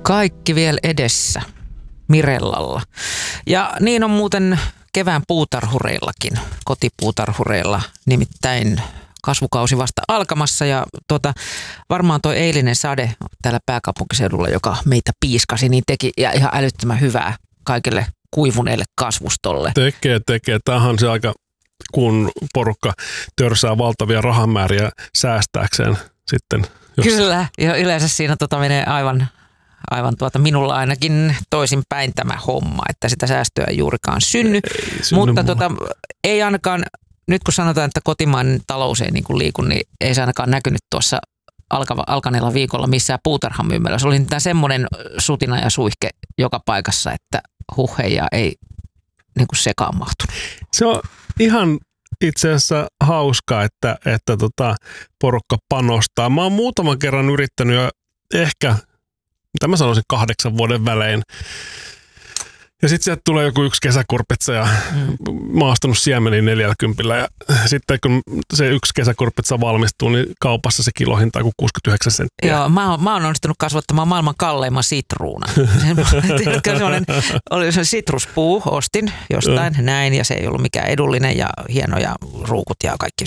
Kaikki vielä edessä Mirellalla. Ja niin on muuten kevään puutarhureillakin, kotipuutarhureilla, nimittäin kasvukausi vasta alkamassa ja varmaan toi eilinen sade täällä pääkaupunkiseudulla, joka meitä piiskasi, niin teki ja ihan älyttömän hyvää kaikille kuivuneelle kasvustolle. Tekee. Tämähän se aika, kun porukka törsää valtavia rahamääriä säästääkseen sitten. Kyllä, ja yleensä siinä menee aivan minulla ainakin toisinpäin tämä homma, että sitä säästöä ei juurikaan synny. Mutta ei ainakaan, nyt kun sanotaan, että kotimainen talous ei niin kuin liiku, niin ei se ainakaan näkynyt tuossa alkaneella viikolla missään puutarhamyymmällä. Se oli nimittäin semmoinen sutina ja suihke joka paikassa, että huhheja ei niin kuin sekaan mahtunut. Se on ihan itse asiassa hauskaa, että porukka panostaa. Mä oon muutaman kerran yrittänyt jo ehkä, mitä mä sanoisin, 8 vuoden välein. Ja sitten sieltä tulee joku yksi kesäkurpitsa ja maastunut siemeniin 40. Ja sitten kun se yksi kesäkurpitsa valmistuu, niin kaupassa se kilohinta on 69 senttiä. Joo, mä oon onnistunut kasvattamaan maailman kalleimman sitruunan. Oli se sitruspuu, ostin jostain näin ja se ei ollut mikään edullinen ja hienoja ruukut ja kaikki